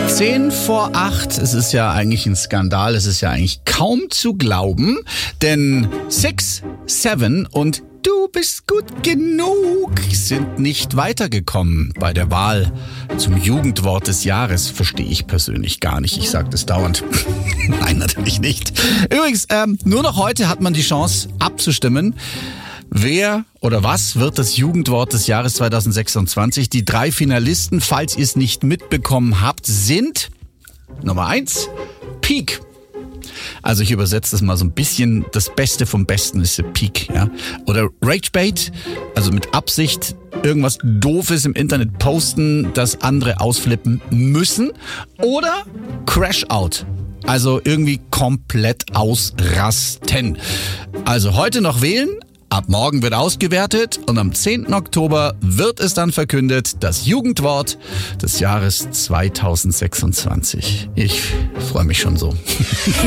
7:10. Es ist ja eigentlich ein Skandal, es ist ja eigentlich kaum zu glauben, denn 6, 7 und Du bist gut genug sind nicht weitergekommen bei der Wahl zum Jugendwort des Jahres. Verstehe ich persönlich gar nicht. Ich sage das dauernd. Nein, natürlich nicht. Übrigens, nur noch heute hat man die Chance abzustimmen. Wer oder was wird das Jugendwort des Jahres 2026? Die 3 Finalisten, falls ihr es nicht mitbekommen habt, sind Nummer 1, Peak. Also ich übersetze das mal so ein bisschen, das Beste vom Besten ist Peak, ja. Oder Ragebait, also mit Absicht irgendwas Doofes im Internet posten, das andere ausflippen müssen. Oder Crash-Out, also irgendwie komplett ausrasten. Also heute noch wählen. Ab morgen wird ausgewertet und am 10. Oktober wird es dann verkündet, das Jugendwort des Jahres 2026. Ich freue mich schon so.